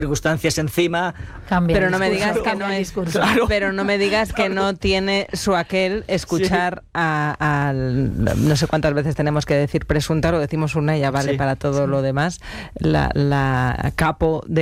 circunstancias encima. Cambia Pero el no me discurso, digas que cambia no el es, discurso. Claro. pero no me digas que no tiene su aquel escuchar al no sé cuántas veces tenemos que decir presunta, lo decimos una y ya vale Sí. para todo lo demás, la capo de